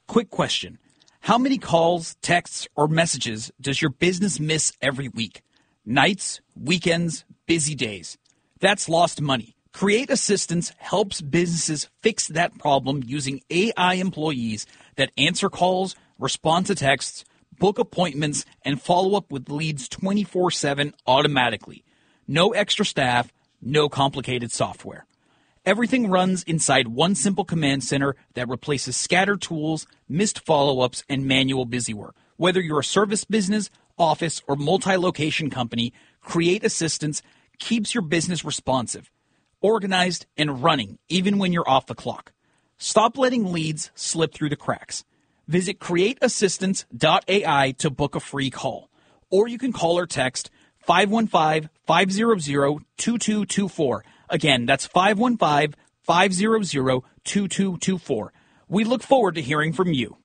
Quick question. How many calls, texts, or messages does your business miss every week? Nights, weekends, busy days. That's lost money. Create Assistance helps businesses fix that problem using AI employees that answer calls, respond to texts, book appointments, and follow up with leads 24/7 automatically. No extra staff, no complicated software. Everything runs inside one simple command center that replaces scattered tools, missed follow-ups, and manual busywork. Whether you're a service business, office, or multi-location company, Create Assistance keeps your business responsive, organized, and running even when you're off the clock. Stop letting leads slip through the cracks. Visit createassistance.ai to book a free call. Or you can call or text 515-500-2224. Again, that's 515-500-2224. We look forward to hearing from you.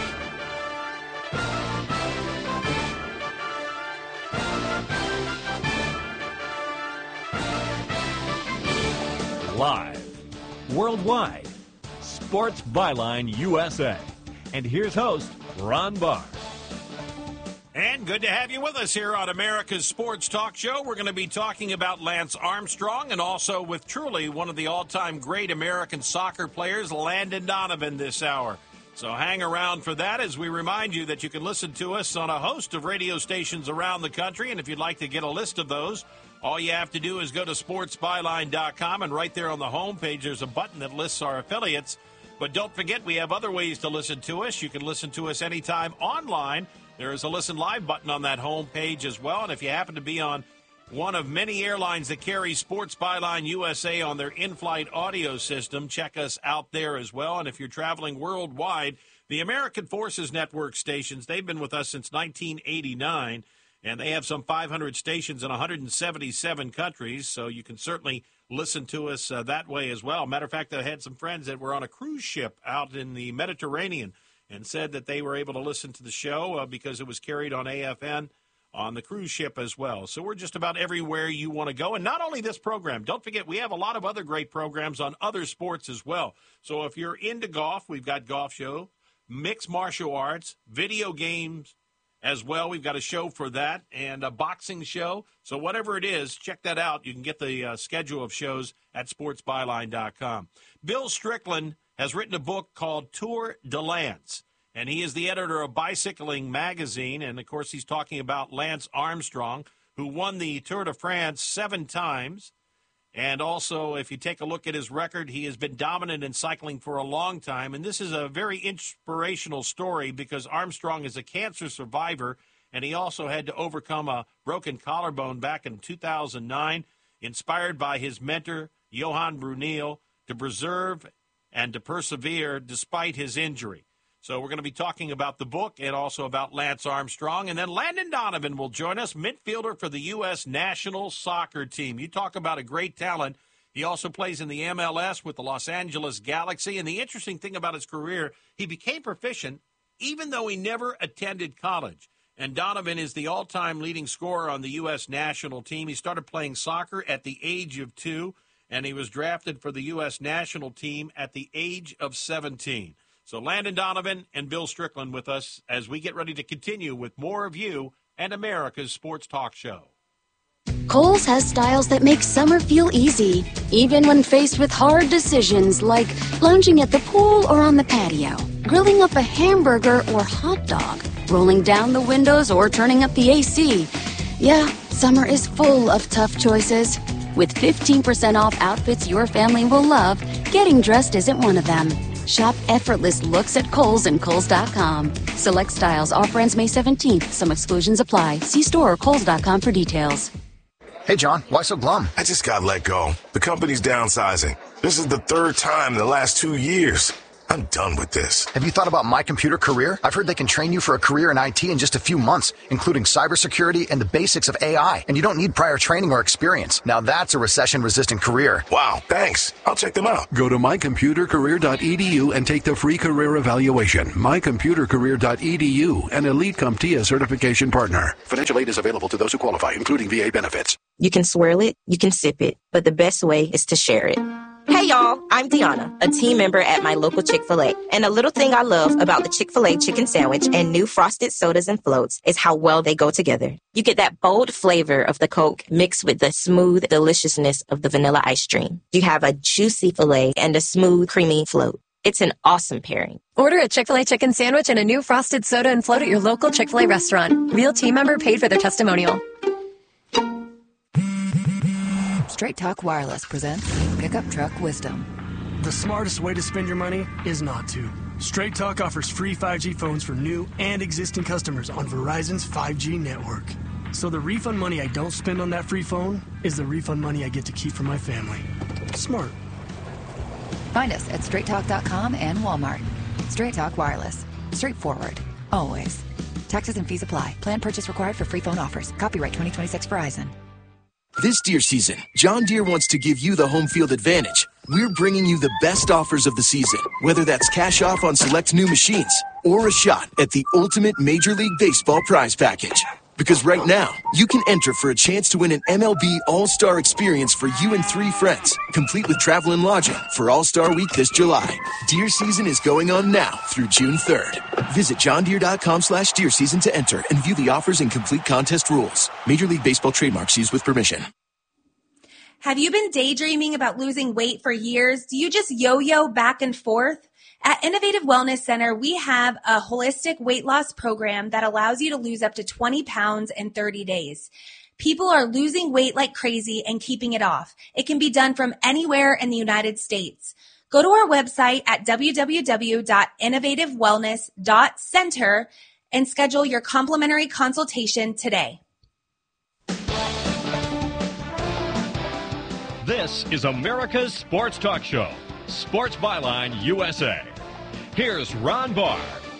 Live, worldwide, Sports Byline USA. And here's host, Ron Barr. And good to have you with us here on America's Sports Talk Show. We're going to be talking about Lance Armstrong and also with truly one of the all-time great American soccer players, Landon Donovan, this hour. So hang around for that as we remind you that you can listen to us on a host of radio stations around the country. And if you'd like to get a list of those, all you have to do is go to sportsbyline.com, and right there on the homepage there's a button that lists our affiliates. But don't forget, we have other ways to listen to us. You can listen to us anytime online. There is a Listen Live button on that homepage as well. And if you happen to be on one of many airlines that carry Sports Byline USA on their in-flight audio system, check us out there as well. And if you're traveling worldwide, the American Forces Network stations, they've been with us since 1989. And they have some 500 stations in 177 countries, so you can certainly listen to us that way as well. Matter of fact, I had some friends that were on a cruise ship out in the Mediterranean and said that they were able to listen to the show because it was carried on AFN on the cruise ship as well. So we're just about everywhere you want to go. And not only this program, don't forget, we have a lot of other great programs on other sports as well. So if you're into golf, we've got Golf Show, mixed martial arts, video games, as well. We've got a show for that and a boxing show. So whatever it is, check that out. You can get the schedule of shows at sportsbyline.com. Bill Strickland has written a book called Tour de Lance, and he is the editor of Bicycling Magazine. And, of course, he's talking about Lance Armstrong, who won the Tour de France 7 times. And also, if you take a look at his record, he has been dominant in cycling for a long time. And this is a very inspirational story because Armstrong is a cancer survivor, and he also had to overcome a broken collarbone back in 2009, inspired by his mentor, Johan Brunel, to preserve and to persevere despite his injury. So we're going to be talking about the book and also about Lance Armstrong. And then Landon Donovan will join us, midfielder for the U.S. national soccer team. You talk about a great talent. He also plays in the MLS with the Los Angeles Galaxy. And the interesting thing about his career, he became proficient even though he never attended college. And Donovan is the all-time leading scorer on the U.S. national team. He started playing soccer at the age of 2, and he was drafted for the U.S. national team at the age of 17. So Landon Donovan and Bill Strickland with us as we get ready to continue with more of you and America's Sports Talk Show. Kohl's has styles that make summer feel easy, even when faced with hard decisions like lounging at the pool or on the patio, grilling up a hamburger or hot dog, rolling down the windows or turning up the AC. Yeah, summer is full of tough choices. With 15% off outfits your family will love, getting dressed isn't one of them. Shop effortless looks at Kohl's and Kohl's.com. Select styles. Offer ends May 17th. Some exclusions apply. See store or Kohl's.com for details. Hey, John, why so glum? I just got let go. The company's downsizing. This is the 3rd time in the last 2 years. I'm done with this. Have you thought about My Computer Career? I've heard they can train you for a career in IT in just a few months, including cybersecurity and the basics of AI. And you don't need prior training or experience. Now that's a recession-resistant career. Wow, thanks. I'll check them out. Go to mycomputercareer.edu and take the free career evaluation. Mycomputercareer.edu, an Elite CompTIA certification partner. Financial aid is available to those who qualify, including VA benefits. You can swirl it, you can sip it, but the best way is to share it. Hey y'all, I'm Deanna, a team member at my local Chick-fil-A. And a little thing I love about the Chick-fil-A chicken sandwich and new frosted sodas and floats is how well they go together. You get that bold flavor of the Coke mixed with the smooth deliciousness of the vanilla ice cream. You have a juicy filet and a smooth, creamy float. It's an awesome pairing. Order a Chick-fil-A chicken sandwich and a new frosted soda and float at your local Chick-fil-A restaurant. Real team member paid for their testimonial. Straight Talk Wireless presents Pickup Truck Wisdom. The smartest way to spend your money is not to. Straight Talk offers free 5G phones for new and existing customers on Verizon's 5G network. So the refund money I don't spend on that free phone is the refund money I get to keep for my family. Smart. Find us at straighttalk.com and Walmart. Straight Talk Wireless. Straightforward. Always. Taxes and fees apply. Plan purchase required for free phone offers. Copyright 2026 Verizon. This deer season, John Deere wants to give you the home field advantage. We're bringing you the best offers of the season, whether that's cash off on select new machines or a shot at the ultimate Major League Baseball prize package. Because right now, you can enter for a chance to win an MLB All-Star experience for you and 3 friends, complete with travel and lodging for All-Star Week this July. Deer season is going on now through June 3rd. Visit johndeere.com/deer season to enter and view the offers and complete contest rules. Major League Baseball trademarks used with permission. Have you been daydreaming about losing weight for years? Do you just yo-yo back and forth? At Innovative Wellness Center, we have a holistic weight loss program that allows you to lose up to 20 pounds in 30 days. People are losing weight like crazy and keeping it off. It can be done from anywhere in the United States. Go to our website at www.innovativewellness.center and schedule your complimentary consultation today. This is America's Sports Talk Show, Sports Byline USA. Here's Ron Barr.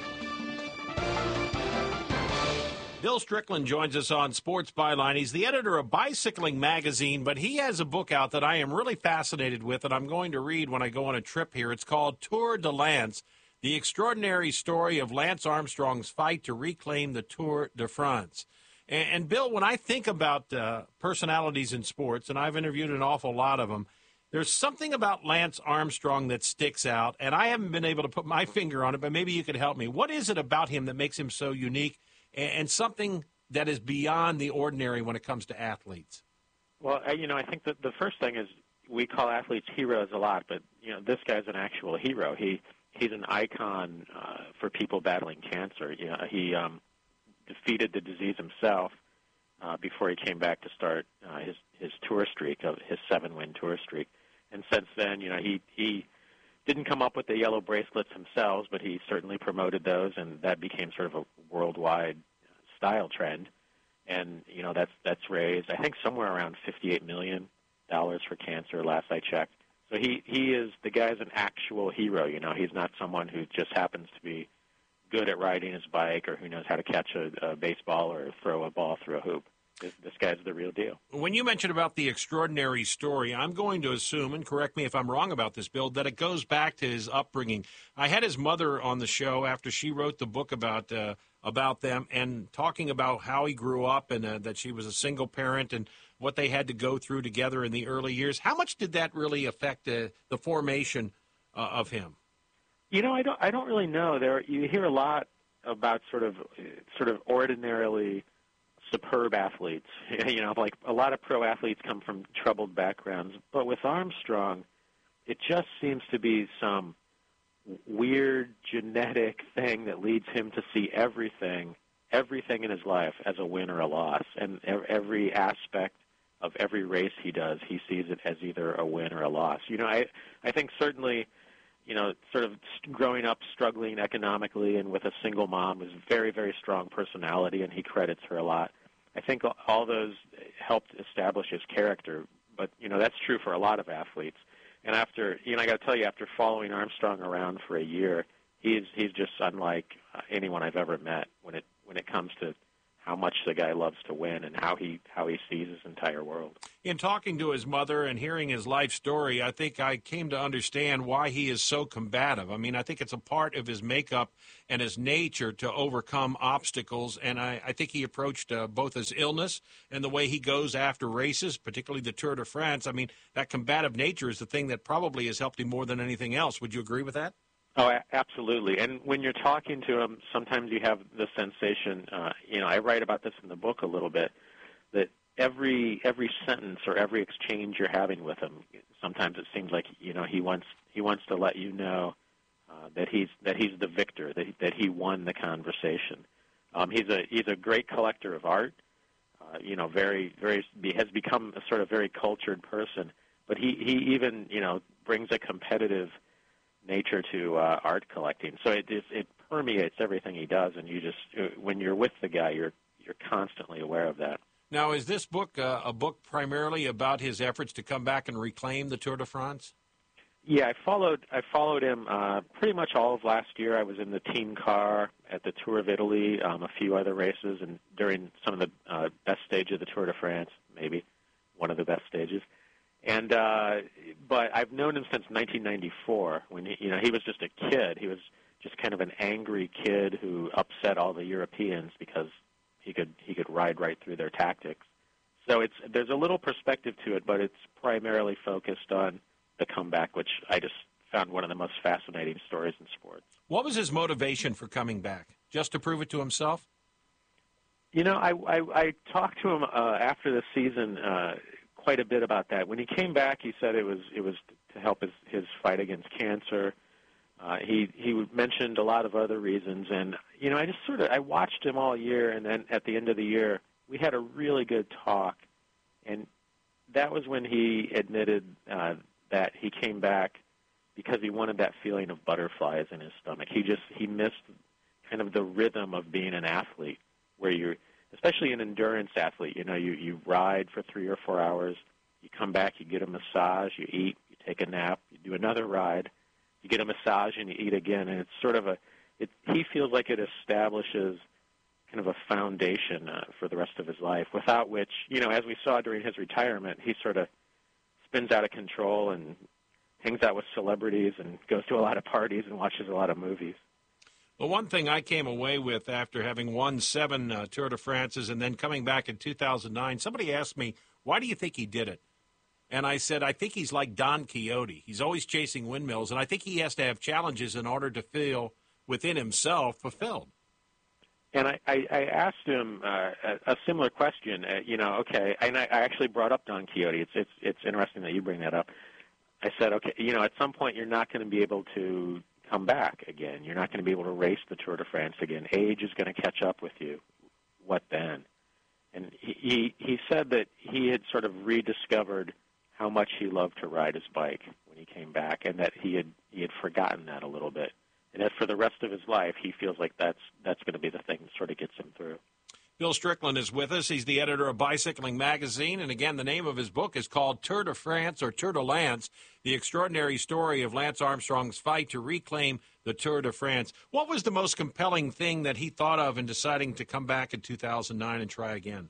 Bill Strickland joins us on Sports Byline. He's the editor of Bicycling Magazine, but he has a book out that I am really fascinated with, and I'm going to read when I go on a trip here. It's called Tour de Lance, the extraordinary story of Lance Armstrong's fight to reclaim the Tour de France. And Bill, when I think about personalities in sports, and I've interviewed an awful lot of them, there's something about Lance Armstrong that sticks out, and I haven't been able to put my finger on it, but maybe you could help me. What is it about him that makes him so unique and something that is beyond the ordinary when it comes to athletes? Well, I think that the first thing is we call athletes heroes a lot, but, this guy's an actual hero. He's an icon for people battling cancer. He defeated the disease himself before he came back to start his tour streak, of his 7-win tour streak. And since then, he didn't come up with the yellow bracelets himself, but he certainly promoted those, and that became sort of a worldwide style trend. And that's raised, I think, somewhere around $58 million for cancer last I checked. So the guy's an actual hero. He's not someone who just happens to be good at riding his bike or who knows how to catch a baseball or throw a ball through a hoop. This guy's the real deal. When you mentioned about the extraordinary story, I'm going to assume, and correct me if I'm wrong about this, Bill, that it goes back to his upbringing. I had his mother on the show after she wrote the book about them and talking about how he grew up and that she was a single parent and what they had to go through together in the early years. How much did that really affect the formation of him? I don't really know. You hear a lot about sort of ordinarily superb athletes. Like a lot of pro athletes come from troubled backgrounds, but with Armstrong, it just seems to be some weird genetic thing that leads him to see everything in his life as a win or a loss, and every aspect of every race he does, he sees it as either a win or a loss. I think certainly, sort of growing up struggling economically and with a single mom was very, very strong personality, and he credits her a lot. I think all those helped establish his character, but, that's true for a lot of athletes. And after, I got to tell you, after following Armstrong around for a year, he's just unlike anyone I've ever met when it comes to how much the guy loves to win and how he sees his entire world. In talking to his mother and hearing his life story, I think I came to understand why he is so combative. I mean, I think it's a part of his makeup and his nature to overcome obstacles, and I think he approached both his illness and the way he goes after races, particularly the Tour de France. I mean, that combative nature is the thing that probably has helped him more than anything else. Would you agree with that? Oh, absolutely. And when you're talking to him, sometimes you have the sensation, I write about this in the book a little bit, that every sentence or every exchange you're having with him, sometimes it seems like, he wants to let you know that he's the victor, that he won the conversation. He's a great collector of art, has become a sort of very cultured person, but he even, brings a competitive nature to art collecting. So it permeates everything he does, and when you're with the guy, you're constantly aware of that. Now, is this book a book primarily about his efforts to come back and reclaim the Tour de France? Yeah, I followed him pretty much all of last year. I was in the team car at the Tour of Italy, a few other races, and during some of the best stage of the Tour de France, maybe one of the best stages. And but I've known him since 1994 when he was just a kid. He was just kind of an angry kid who upset all the Europeans because he could ride right through their tactics. So there's a little perspective to it, but it's primarily focused on the comeback, which I just found one of the most fascinating stories in sports. What was his motivation for coming back? Just to prove it to himself? I talked to him after the season quite a bit about that. When he came back, he said it was to help his fight against cancer. He mentioned a lot of other reasons, and I watched him all year, and then at the end of the year, we had a really good talk, and that was when he admitted that he came back because he wanted that feeling of butterflies in his stomach. He missed kind of the rhythm of being an athlete, where you're, especially an endurance athlete, you ride for 3 or 4 hours, you come back, you get a massage, you eat, you take a nap, you do another ride, you get a massage, and you eat again, and it's sort of he feels like it establishes kind of a foundation for the rest of his life, without which, as we saw during his retirement, he sort of spins out of control and hangs out with celebrities and goes to a lot of parties and watches a lot of movies. Well, one thing I came away with after having won 7 Tour de France's and then coming back in 2009, somebody asked me, why do you think he did it? And I said, I think he's like Don Quixote. He's always chasing windmills, and I think he has to have challenges in order to feel within himself fulfilled. And I asked him a similar question, okay, and I actually brought up Don Quixote. It's interesting that you bring that up. I said, okay, at some point you're not going to be able to come back again. You're not going to be able to race the Tour de France again. Age is going to catch up with you. What then? And he said that he had sort of rediscovered how much he loved to ride his bike when he came back, and that he had forgotten that a little bit. And that for the rest of his life, he feels like that's going to be the thing that sort of gets him through. Bill Strickland is with us. He's the editor of Bicycling Magazine. And again, the name of his book is called Tour de France, or Tour de Lance, The Extraordinary Story of Lance Armstrong's Fight to Reclaim the Tour de France. What was the most compelling thing that he thought of in deciding to come back in 2009 and try again?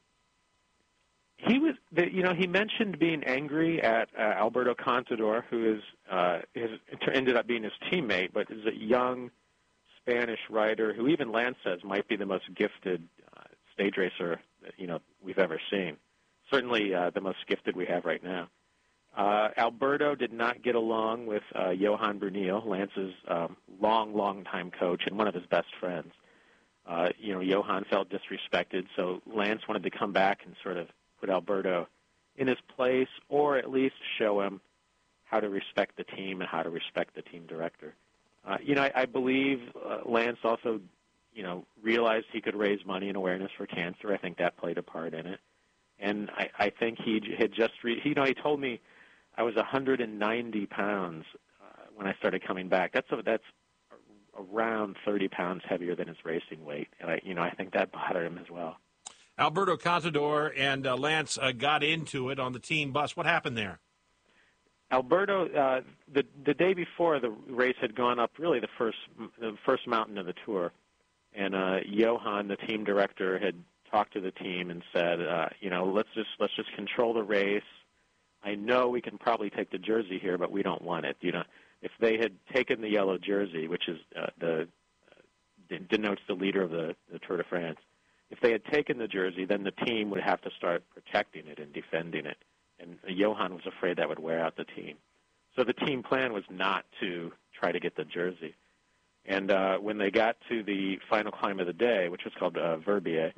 He mentioned being angry at Alberto Contador, who ended up being his teammate, but is a young Spanish rider who even Lance says might be the most gifted stage racer that we've ever seen. Certainly the most gifted we have right now. Alberto did not get along with Johan Brunel, Lance's long time coach and one of his best friends. Johan felt disrespected, so Lance wanted to come back and sort of put Alberto in his place, or at least show him how to respect the team and how to respect the team director. I believe Lance also, realized he could raise money and awareness for cancer. I think that played a part in it. And I think he had just, he told me I was 190 pounds when I started coming back. That's around 30 pounds heavier than his racing weight. And I think that bothered him as well. Alberto Contador and Lance got into it on the team bus. What happened there? Alberto, the day before the race had gone up really the first mountain of the tour, and Johan, the team director, had talked to the team and said, let's just control the race. I know we can probably take the jersey here, but we don't want it. If they had taken the yellow jersey, which is denotes the leader of the Tour de France, if they had taken the jersey, then the team would have to start protecting it and defending it. And Johan was afraid that would wear out the team. So the team plan was not to try to get the jersey. And when they got to the final climb of the day, which was called Indora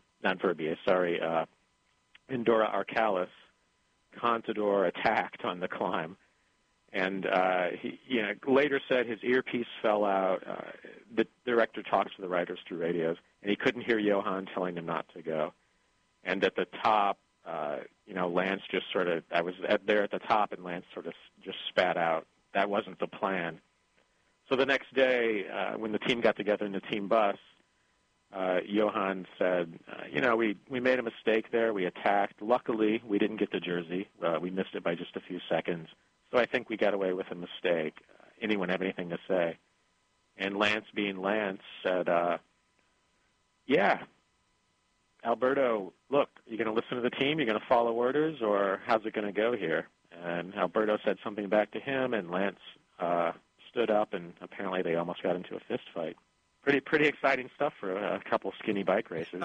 Arcalis, Contador attacked on the climb. And he later said his earpiece fell out. The director talks to the riders through radios, and he couldn't hear Johan telling him not to go. And at the top, Lance just I was there at the top, and Lance sort of just spat out. That wasn't the plan. So the next day, when the team got together in the team bus, Johan said, we made a mistake there. We attacked. Luckily, we didn't get the jersey. We missed it by just a few seconds. So I think we got away with a mistake. Anyone have anything to say? And Lance, being Lance, said, Alberto, look, you're going to listen to the team? You're going to follow orders? Or how's it going to go here? And Alberto said something back to him, and Lance stood up, and apparently they almost got into a fist fight. Pretty exciting stuff for a couple skinny bike races.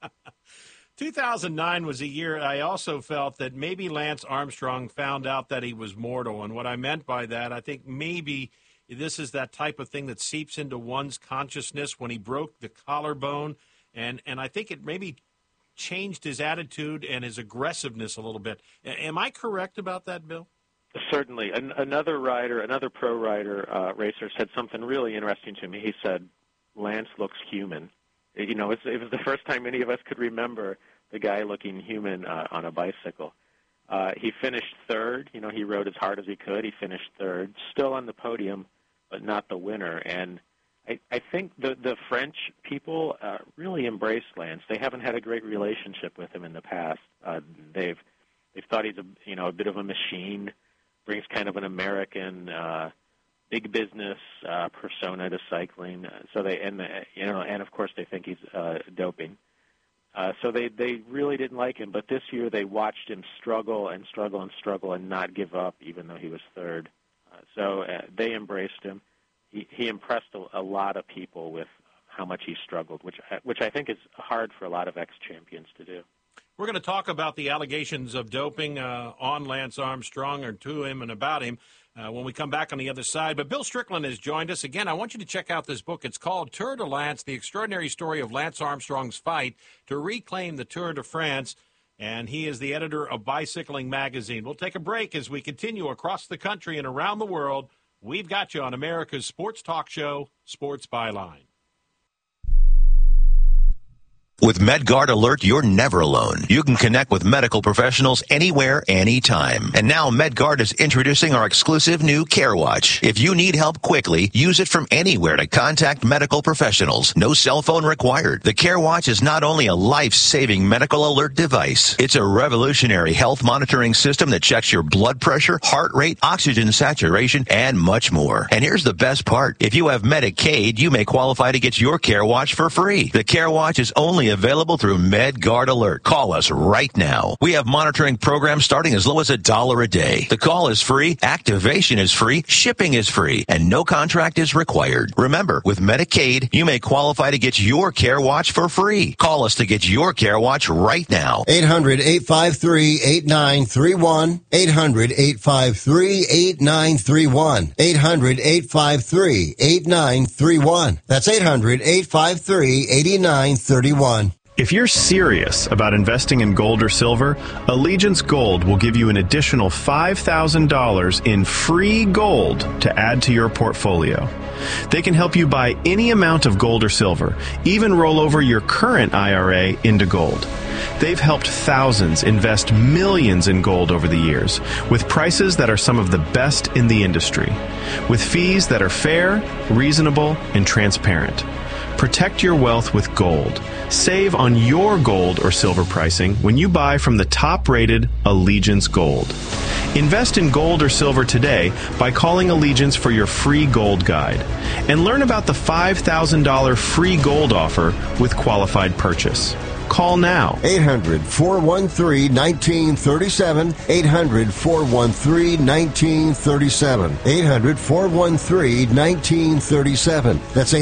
2009 was a year I also felt that maybe Lance Armstrong found out that he was mortal. And what I meant by that, I think maybe this is that type of thing that seeps into one's consciousness when he broke the collarbone. And I think it maybe changed his attitude and his aggressiveness a little bit. Am I correct about that, Bill? Certainly. Another pro rider, racer, said something really interesting to me. He said, Lance looks human. It was the first time any of us could remember the guy looking human on a bicycle. He finished third. He rode as hard as he could. He finished third, still on the podium, but not the winner. And I think the French people really embraced Lance. They haven't had a great relationship with him in the past. They've thought he's a bit of a machine, brings kind of an American big business persona to cycling. So and of course they think he's doping. So they really didn't like him. But this year they watched him struggle and struggle and struggle and not give up, even though he was third. So they embraced him. He impressed a lot of people with how much he struggled, which I think is hard for a lot of ex-champions to do. We're going to talk about the allegations of doping on Lance Armstrong or to him and about him when we come back on the other side. But Bill Strickland has joined us. Again, I want you to check out this book. It's called Tour de Lance, The Extraordinary Story of Lance Armstrong's Fight to Reclaim the Tour de France. And he is the editor of Bicycling Magazine. We'll take a break as we continue across the country and around the world. We've got you on America's sports talk show, Sports Byline. With MedGuard Alert, you're never alone. You can connect with medical professionals anywhere, anytime. And now MedGuard is introducing our exclusive new CareWatch. If you need help quickly, use it from anywhere to contact medical professionals. No cell phone required. The CareWatch is not only a life-saving medical alert device, it's a revolutionary health monitoring system that checks your blood pressure, heart rate, oxygen saturation, and much more. And here's the best part. If you have Medicaid, you may qualify to get your CareWatch for free. The CareWatch is only available through MedGuard Alert. Call us right now. We have monitoring programs starting as low as $1 a day. The call is free, activation is free, shipping is free, and no contract is required. Remember, with Medicaid, you may qualify to get your CareWatch for free. Call us to get your CareWatch right now. 800-853-8931. 800-853-8931. 800-853-8931. That's 800-853-8931. If you're serious about investing in gold or silver, Allegiance Gold will give you an additional $5,000 in free gold to add to your portfolio. They can help you buy any amount of gold or silver, even roll over your current IRA into gold. They've helped thousands invest millions in gold over the years, with prices that are some of the best in the industry, with fees that are fair, reasonable, and transparent. Protect your wealth with gold. Save on your gold or silver pricing when you buy from the top-rated Allegiance Gold. Invest in gold or silver today by calling Allegiance for your free gold guide. And learn about the $5,000 free gold offer with qualified purchase. Call now. 800-413-1937. 800-413-1937. 800-413-1937. That's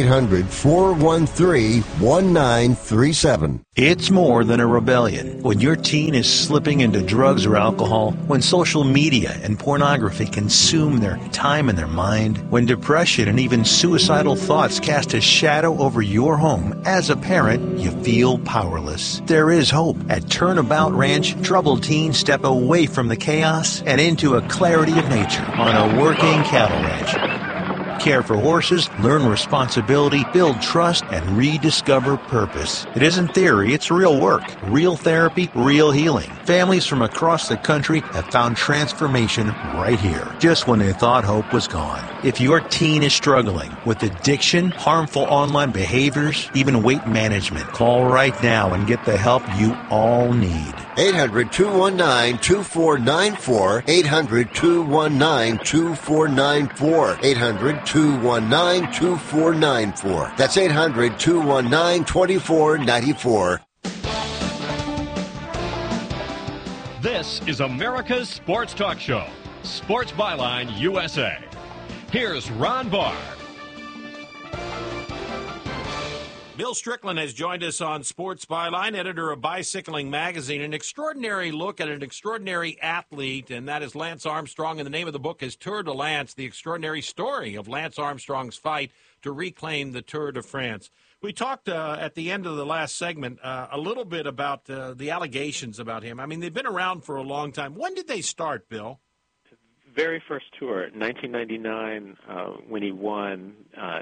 800-413-1937. It's more than a rebellion. When your teen is slipping into drugs or alcohol, when social media and pornography consume their time and their mind, when depression and even suicidal thoughts cast a shadow over your home, as a parent, you feel powerless. There is hope. At Turnabout Ranch, troubled teens step away from the chaos and into a clarity of nature on a working cattle ranch. Care for horses, learn responsibility, build trust, and rediscover purpose. It isn't theory, it's real work. Real therapy, real healing. Families from across the country have found transformation right here, just when they thought hope was gone. If your teen is struggling with addiction, harmful online behaviors, even weight management, call right now and get the help you all need. 800-219-2494. 800-219-2494. 800-219-2494. That's 800-219-2494. This is America's Sports Talk Show, Sports Byline USA. Here's Ron Barr. Bill Strickland has joined us on Sports Byline, editor of Bicycling Magazine. An extraordinary look at an extraordinary athlete, and that is Lance Armstrong. And the name of the book is Tour de Lance, the extraordinary story of Lance Armstrong's fight to reclaim the Tour de France. We talked at the end of the last segment a little bit about the allegations about him. I mean, they've been around for a long time. When did they start, Bill? Very first tour, 1999, when he won,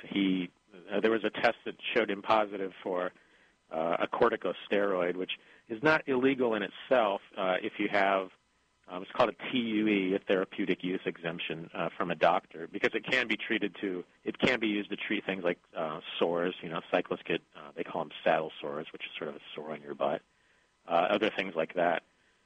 there was a test that showed him positive for a corticosteroid, which is not illegal in itself if you have, it's called a TUE, a therapeutic use exemption from a doctor, because it can be used to treat things like sores. You know, cyclists get, they call them saddle sores, which is sort of a sore on your butt, other things like that.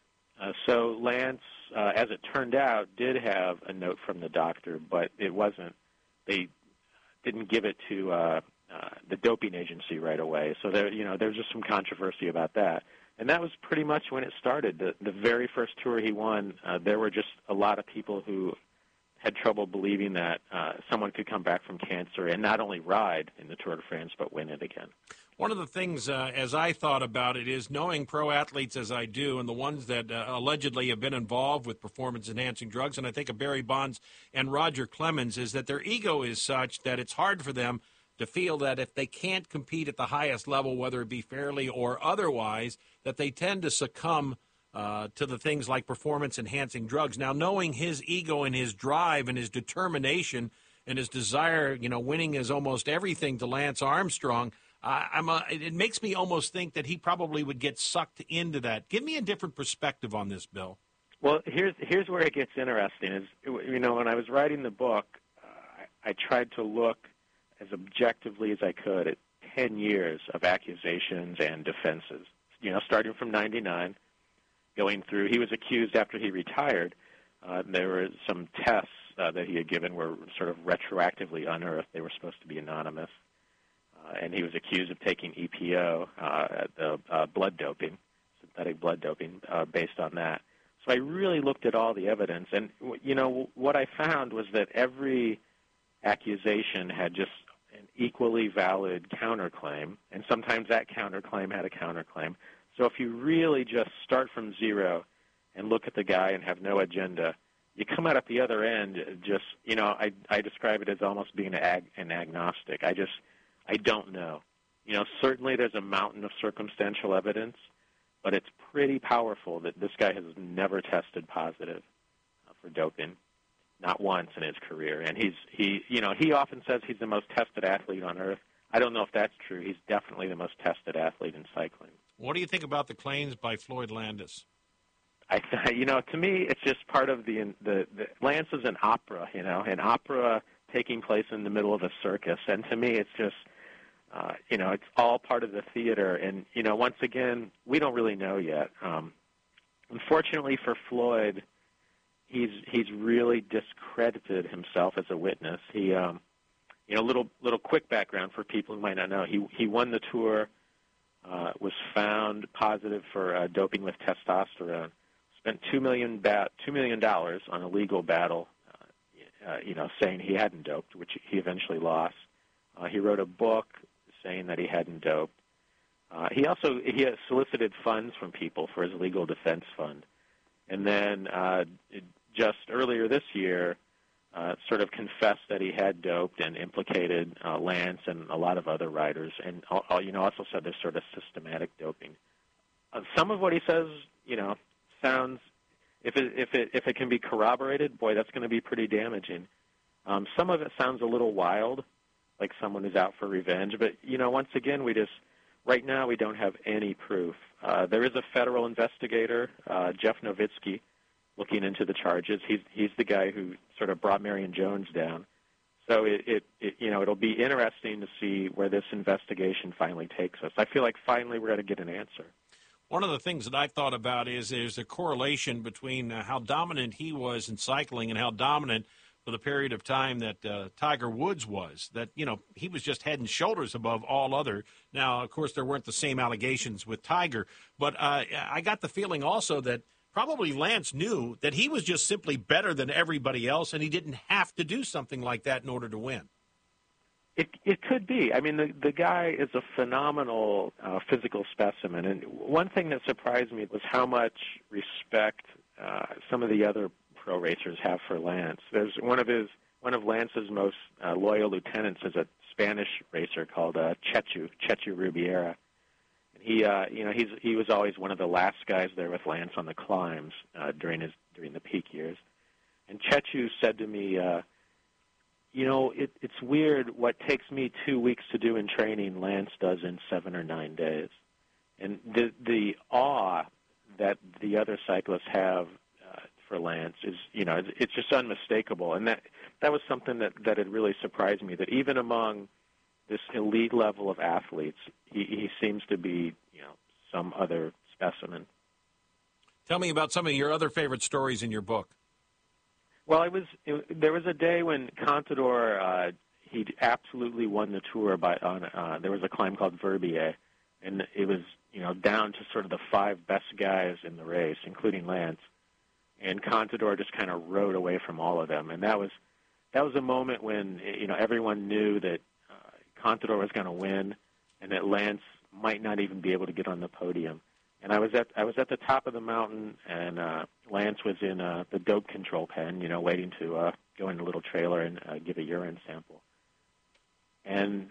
So Lance, as it turned out, did have a note from the doctor, but it wasn't, they didn't give it to the doping agency right away. So there's just some controversy about that. And that was pretty much when it started. The very first tour he won, there were just a lot of people who had trouble believing that someone could come back from cancer and not only ride in the Tour de France, but win it again. One of the things, as I thought about it, is knowing pro athletes as I do, and the ones that allegedly have been involved with performance-enhancing drugs, and I think of Barry Bonds and Roger Clemens, is that their ego is such that it's hard for them to feel that if they can't compete at the highest level, whether it be fairly or otherwise, that they tend to succumb to the things like performance-enhancing drugs. Now, knowing his ego and his drive and his determination and his desire, winning is almost everything to Lance Armstrong, it makes me almost think that he probably would get sucked into that. Give me a different perspective on this, Bill. Well, here's where it gets interesting. Is when I was writing the book, I tried to look as objectively as I could at 10 years of accusations and defenses. Starting from '99, going through. He was accused after he retired. There were some tests that he had given were sort of retroactively unearthed. They were supposed to be anonymous. And he was accused of taking EPO, blood doping, synthetic blood doping, based on that. So I really looked at all the evidence. And, what I found was that every accusation had just an equally valid counterclaim, and sometimes that counterclaim had a counterclaim. So if you really just start from zero and look at the guy and have no agenda, you come out at the other end just, I describe it as almost being an agnostic. I don't know. Certainly there's a mountain of circumstantial evidence, but it's pretty powerful that this guy has never tested positive for doping, not once in his career. And he often says he's the most tested athlete on earth. I don't know if that's true. He's definitely the most tested athlete in cycling. What do you think about the claims by Floyd Landis? To me, it's just part of the Lance is an opera, an opera taking place in the middle of a circus. And to me, it's just, it's all part of the theater. And, once again, we don't really know yet. Unfortunately for Floyd, he's really discredited himself as a witness. He, little quick background for people who might not know. He won the Tour was found positive for doping with testosterone. Spent $2 million on a legal battle, saying he hadn't doped, which he eventually lost. He wrote a book saying that he hadn't doped. He had solicited funds from people for his legal defense fund. And then just earlier this year, sort of confessed that he had doped and implicated Lance and a lot of other riders, and also said there's sort of systematic doping. Some of what he says, sounds, if it can be corroborated, boy, that's going to be pretty damaging. Some of it sounds a little wild, like someone who's out for revenge. But once again, right now we don't have any proof. There is a federal investigator, Jeff Nowitzki, looking into the charges. He's the guy who sort of brought Marion Jones down. So it'll be interesting to see where this investigation finally takes us. I feel like finally we're going to get an answer. One of the things that I thought about is there's a correlation between how dominant he was in cycling and how dominant for the period of time that Tiger Woods was. That, he was just head and shoulders above all other. Now, of course, there weren't the same allegations with Tiger, but I got the feeling also that probably Lance knew that he was just simply better than everybody else, and he didn't have to do something like that in order to win. It could be. I mean, the guy is a phenomenal physical specimen, and one thing that surprised me was how much respect some of the other pro racers have for Lance. There's one of Lance's most loyal lieutenants is a Spanish racer called Chechu Rubiera. And he was always one of the last guys there with Lance on the climbs during the peak years. And Chechu said to me, it's weird what takes me 2 weeks to do in training, Lance does in 7 or 9 days. And the awe that the other cyclists have for Lance is, it's just unmistakable. And that was something that had really surprised me, that even among this elite level of athletes, he seems to be, some other specimen. Tell me about some of your other favorite stories in your book. Well, there was a day when Contador he absolutely won the Tour there was a climb called Verbier, and it was down to sort of the 5 best guys in the race, including Lance, and Contador just kind of rode away from all of them, and that was a moment when everyone knew that Contador was going to win, and that Lance might not even be able to get on the podium. And I was at the top of the mountain, and Lance was in the dope control pen, waiting to go in a little trailer and give a urine sample. And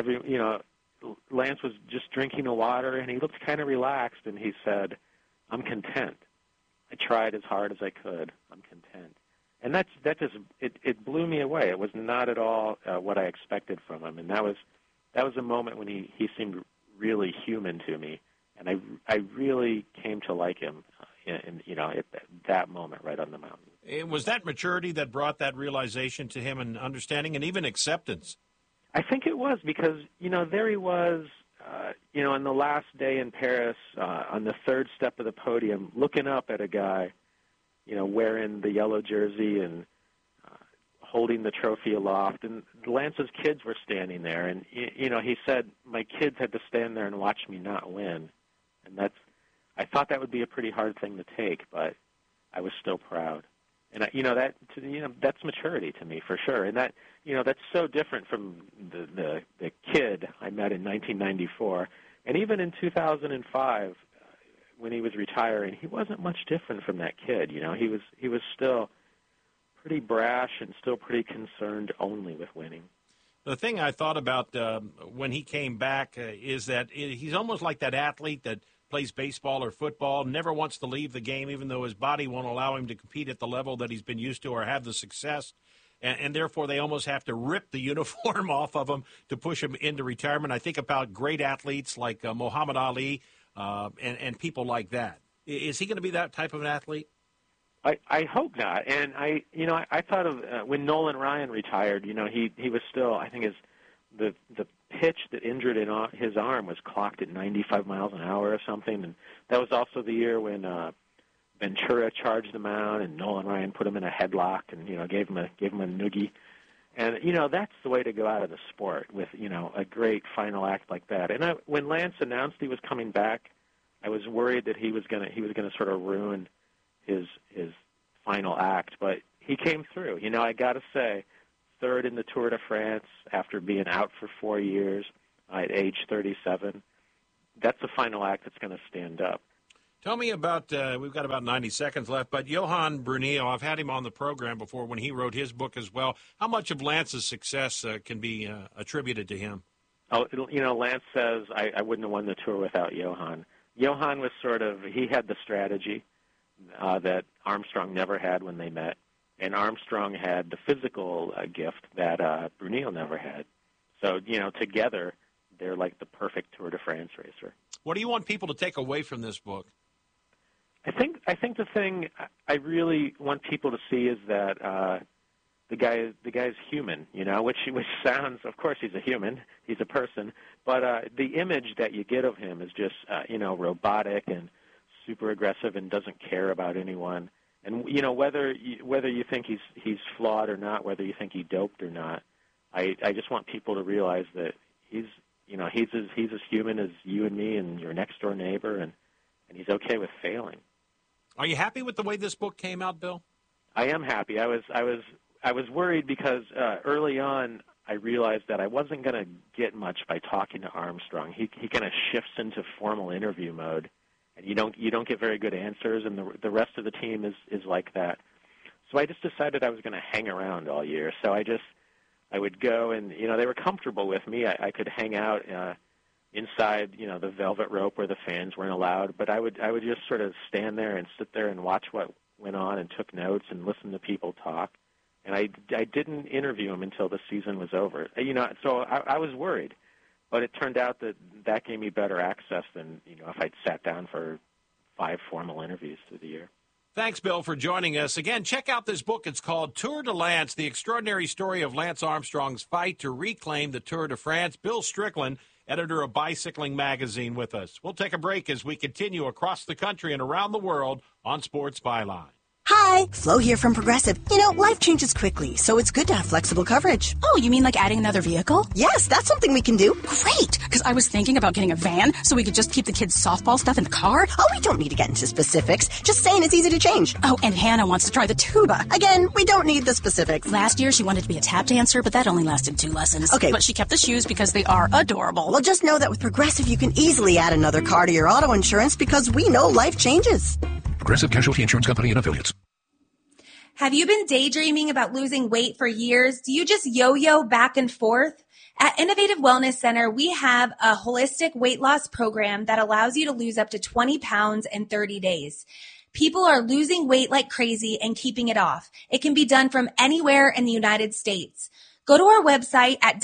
Lance was just drinking the water, and he looked kind of relaxed, and he said, "I'm content. I tried as hard as I could. I'm content." And that just blew me away. It was not at all what I expected from him, and that was a moment when he seemed really human to me. And I really came to like him, at that moment right on the mountain. It was that maturity that brought that realization to him, and understanding and even acceptance? I think it was because, there he was, on the last day in Paris, on the third step of the podium, looking up at a guy, wearing the yellow jersey and holding the trophy aloft. And Lance's kids were standing there. And, he said, my kids had to stand there and watch me not win. And I thought that would be a pretty hard thing to take, but I was still proud. And that's maturity to me for sure. And that's so different from the kid I met in 1994, and even in 2005 when he was retiring, he wasn't much different from that kid. He was still pretty brash and still pretty concerned only with winning. The thing I thought about when he came back is that he's almost like that athlete that plays baseball or football, never wants to leave the game, even though his body won't allow him to compete at the level that he's been used to or have the success. And therefore, they almost have to rip the uniform off of him to push him into retirement. I think about great athletes like Muhammad Ali and people like that. Is he going to be that type of an athlete? I hope not. And I thought of when Nolan Ryan retired. He was still, I think the pitch that injured his arm was clocked at 95 miles an hour or something. And that was also the year when Ventura charged him out, and Nolan Ryan put him in a headlock and gave him a noogie. And, you know, that's the way to go out of the sport with, you know, a great final act like that. And when Lance announced he was coming back, I was worried that he was going to sort of ruin his final act, but he came through. You know, I got to say, third in the Tour de France after being out for 4 years at age 37. That's a final act that's going to stand up. Tell me about, we've got about 90 seconds left, but Johan Bruyneel, I've had him on the program before when he wrote his book as well. How much of Lance's success can be attributed to him? Oh, you know, Lance says, I wouldn't have won the Tour without Johan. Johan was he had the strategy that Armstrong never had when they met, and Armstrong had the physical gift that Bruyneel never had. So, you know, together, they're like the perfect Tour de France racer. What do you want people to take away from this book? I think the thing I really want people to see is that the guy's human, you know, which sounds, of course, he's a human, he's a person, but the image that you get of him is just you know, robotic and super aggressive and doesn't care about anyone. And you know, whether you think he's flawed or not, whether you think he doped or not, I just want people to realize that he's as human as you and me and your next door neighbor, and he's okay with failing. Are you happy with the way this book came out, Bill? I am happy. I was worried because early on I realized that I wasn't going to get much by talking to Armstrong. He kind of shifts into formal interview mode, and you don't get very good answers, and the rest of the team is like that. So I just decided I was going to hang around all year. So I would go, and you know, they were comfortable with me. I could hang out inside, you know, the velvet rope where the fans weren't allowed, but I would just sort of stand there and sit there and watch what went on and took notes and listen to people talk. And I didn't interview him until the season was over. You know, so I was worried, but it turned out that gave me better access than, you know, if I'd sat down for 5 formal interviews through the year. Thanks, Bill, for joining us. Again, check out this book. It's called Tour de Lance, The Extraordinary Story of Lance Armstrong's Fight to Reclaim the Tour de France. Bill Strickland, editor of Bicycling Magazine, with us. We'll take a break as we continue across the country and around the world on Sports Byline. Hi, Flo here from Progressive. You know, life changes quickly, so it's good to have flexible coverage. Oh, you mean like adding another vehicle? Yes, that's something we can do. Great, because I was thinking about getting a van so we could just keep the kids' softball stuff in the car. Oh, we don't need to get into specifics. Just saying it's easy to change. Oh, and Hannah wants to try the tuba. Again, we don't need the specifics. Last year, she wanted to be a tap dancer, but that only lasted 2 lessons. Okay. But she kept the shoes because they are adorable. Well, just know that with Progressive, you can easily add another car to your auto insurance because we know life changes. Progressive Casualty Insurance Company and Affiliates. Have you been daydreaming about losing weight for years? Do you just yo-yo back and forth? At Innovative Wellness Center, we have a holistic weight loss program that allows you to lose up to 20 pounds in 30 days. People are losing weight like crazy and keeping it off. It can be done from anywhere in the United States. Go to our website at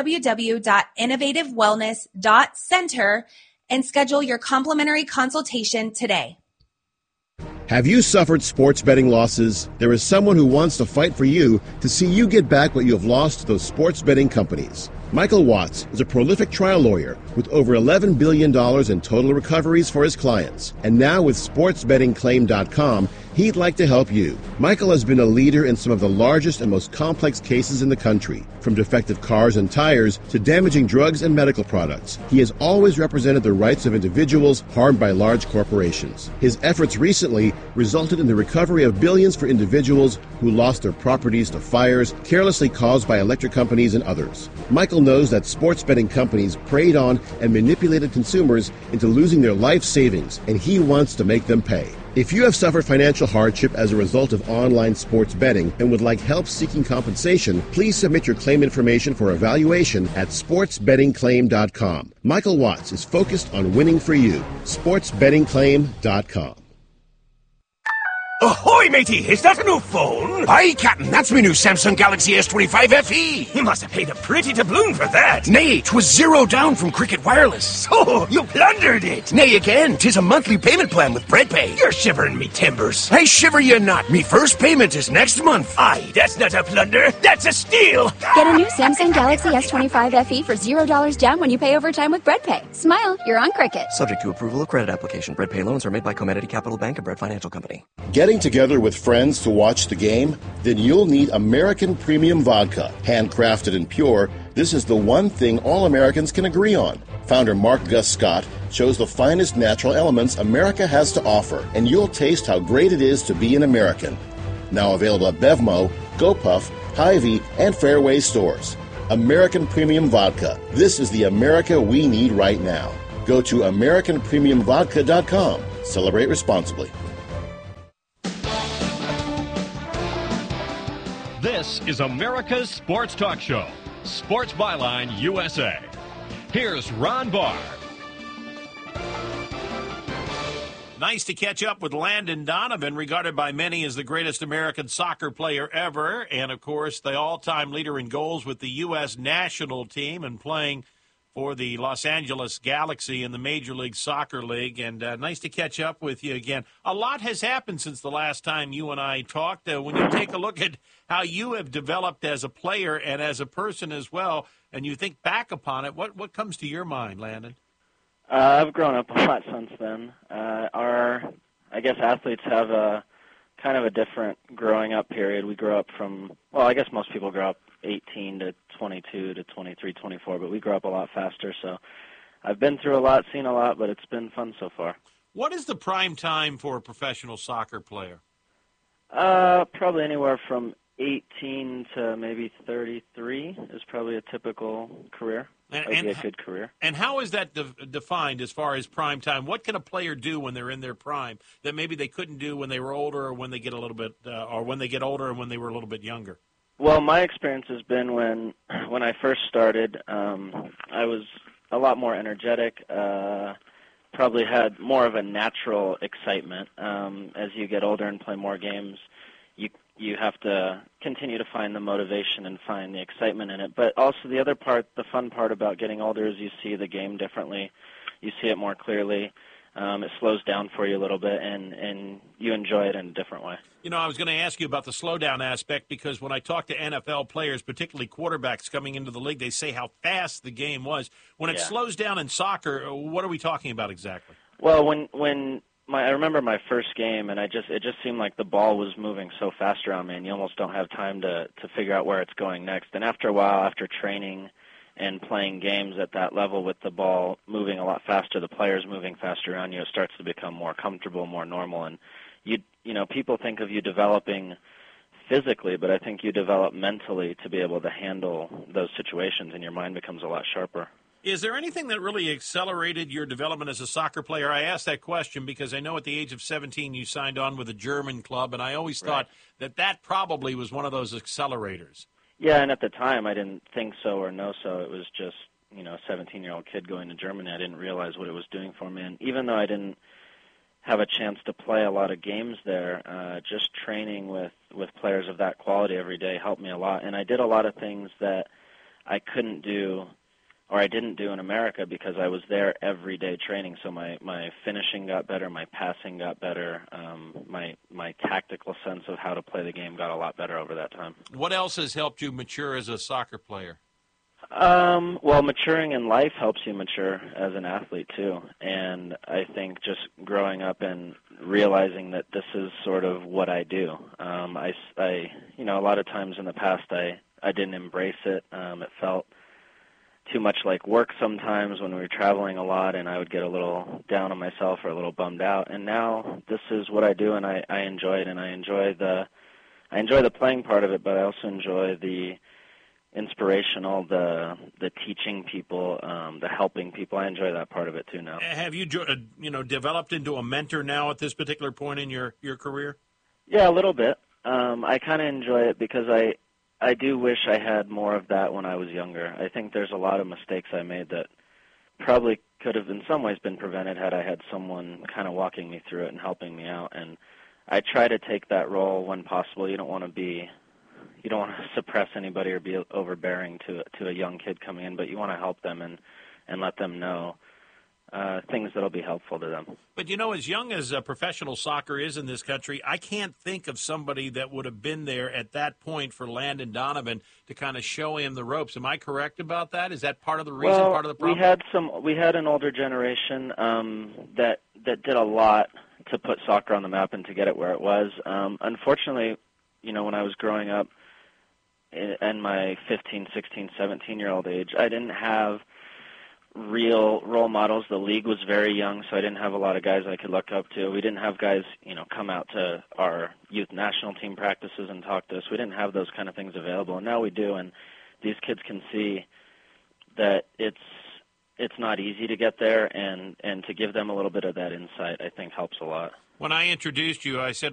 www.innovativewellness.center and schedule your complimentary consultation today. Have you suffered sports betting losses? There is someone who wants to fight for you to see you get back what you have lost to those sports betting companies. Michael Watts is a prolific trial lawyer with over $11 billion in total recoveries for his clients. And now with SportsBettingClaim.com, he'd like to help you. Michael has been a leader in some of the largest and most complex cases in the country, from defective cars and tires to damaging drugs and medical products. He has always represented the rights of individuals harmed by large corporations. His efforts recently resulted in the recovery of billions for individuals who lost their properties to fires carelessly caused by electric companies and others. Michael knows that sports betting companies preyed on and manipulated consumers into losing their life savings, and he wants to make them pay. If you have suffered financial hardship as a result of online sports betting and would like help seeking compensation, please submit your claim information for evaluation at SportsBettingClaim.com. Michael Watts is focused on winning for you. SportsBettingClaim.com. Ahoy, matey! Is that a new phone? Aye, Captain, that's my new Samsung Galaxy S25 FE. You must have paid a pretty doubloon for that. Nay, 'twas zero down from Cricket Wireless. So, you plundered it. Nay, again, 'tis a monthly payment plan with BreadPay. You're shivering me timbers. I shiver you not. Me first payment is next month. Aye, that's not a plunder. That's a steal. Get a new Samsung Galaxy S25 FE for $0 down when you pay over time with BreadPay. Smile, you're on Cricket. Subject to approval of credit application. BreadPay loans are made by Comenity Capital Bank and Bread Financial Company. Getting Getting together with friends to watch the game? Then you'll need American Premium Vodka. Handcrafted and pure, this is the one thing all Americans can agree on. Founder Mark Gus Scott shows the finest natural elements America has to offer, and you'll taste how great it is to be an American. Now available at Bevmo, GoPuff, Hy-Vee, and Fairway stores. American Premium Vodka. This is the America we need right now. Go to AmericanPremiumVodka.com. Celebrate responsibly. This is America's Sports Talk Show, Sports Byline USA. Here's Ron Barr. Nice to catch up with Landon Donovan, regarded by many as the greatest American soccer player ever, and, of course, the all-time leader in goals with the U.S. national team and playing for the Los Angeles Galaxy in the Major League Soccer League. And nice to catch up with you again. A lot has happened since the last time you and I talked. When you take a look at how you have developed as a player and as a person as well, and you think back upon it, what comes to your mind, Landon? I've grown up a lot since then. I guess athletes have a kind of a different growing up period. We grow up from, well, I guess most people grow up 18 to 22 to 23, 24, but we grow up a lot faster. So I've been through a lot, seen a lot, but it's been fun so far. What is the prime time for a professional soccer player? Probably anywhere from 18 to maybe 33 is probably a typical career. That would be a good career. And how is that defined as far as prime time? What can a player do when they're in their prime that maybe they couldn't do when they were older, or when they get a little bit, or when they get older and when they were a little bit younger? Well, my experience has been when I first started, I was a lot more energetic. Probably had more of a natural excitement. As you get older and play more games, you have to continue to find the motivation and find the excitement in it. But also the other part, the fun part about getting older, is you see the game differently. You see it more clearly. It slows down for you a little bit, and you enjoy it in a different way. You know, I was going to ask you about the slowdown aspect, because when I talk to NFL players, particularly quarterbacks coming into the league, they say how fast the game was. When it slows down in soccer, what are we talking about exactly? Well, I remember my first game, and it just seemed like the ball was moving so fast around me, and you almost don't have time to figure out where it's going next. And after a while, after training and playing games at that level with the ball moving a lot faster, the players moving faster around you, it starts to become more comfortable, more normal. And you know, people think of you developing physically, but I think you develop mentally to be able to handle those situations, and your mind becomes a lot sharper. Is there anything that really accelerated your development as a soccer player? I asked that question because I know at the age of 17 you signed on with a German club, and I always thought that probably was one of those accelerators. Yeah, and at the time I didn't think so or know so. It was just, you know, a 17-year-old kid going to Germany. I didn't realize what it was doing for me. And even though I didn't have a chance to play a lot of games there, just training with players of that quality every day helped me a lot. And I did a lot of things that I couldn't do, or I didn't do in America, because I was there every day training. So my finishing got better, my passing got better, my tactical sense of how to play the game got a lot better over that time. What else has helped you mature as a soccer player? Well, maturing in life helps you mature as an athlete too. And I think just growing up and realizing that this is sort of what I do. I you know, a lot of times in the past I didn't embrace it. It felt too much like work sometimes when we were traveling a lot, and I would get a little down on myself or a little bummed out. And now this is what I do, and I enjoy it, and I enjoy the playing part of it, but I also enjoy the inspirational, the teaching people, the helping people. I enjoy that part of it too now. Have you developed into a mentor now at this particular point in your career? Yeah, a little bit. I kind of enjoy it because I do wish I had more of that when I was younger. I think there's a lot of mistakes I made that probably could have in some ways been prevented had I had someone kind of walking me through it and helping me out. And I try to take that role when possible. You don't want to suppress anybody or be overbearing to a young kid coming in, but you want to help them and let them know things that'll be helpful to them. But, you know, as young as professional soccer is in this country, I can't think of somebody that would have been there at that point for Landon Donovan to kind of show him the ropes. Am I correct about that? Is that part of the reason, part of the problem? We had an older generation that did a lot to put soccer on the map and to get it where it was. Unfortunately, when I was growing up in my 15, 16, 17-year-old age, I didn't have real role models. The league was very young, so I didn't have a lot of guys I could look up to. We didn't have guys, come out to our youth national team practices and talk to us. We didn't have those kind of things available, and now we do, and these kids can see that it's not easy to get there, and to give them a little bit of that insight, I think, helps a lot. When I introduced you, I said,